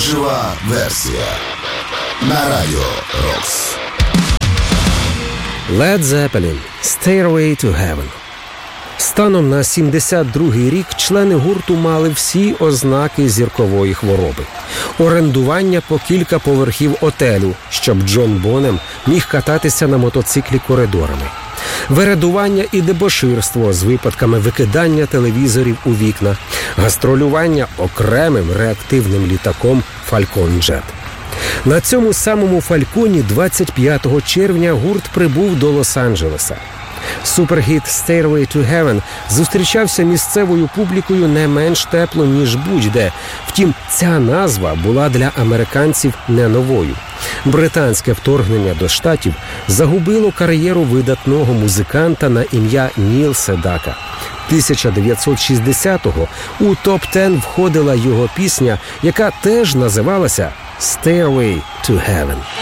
Жива версія на Радіо Рокс. Led Zeppelin «Stairway to Heaven». Станом на 72-й рік члени гурту мали всі ознаки зіркової хвороби. Орендування по кілька поверхів отелю, щоб Джон Бонем міг кататися на мотоциклі коридорами. Вередування і дебоширство з випадками викидання телевізорів у вікна. Гастролювання окремим реактивним літаком «Фалькон Джет». На цьому самому «Фальконі» 25 червня гурт прибув до Лос-Анджелеса. Супергіт «Stairway to Heaven» зустрічався місцевою публікою не менш тепло, ніж будь-де. Втім, ця назва була для американців не новою. Британське вторгнення до Штатів загубило кар'єру видатного музиканта на ім'я Ніл Седака. 1960-го у топ-10 входила його пісня, яка теж називалася «Stairway to Heaven».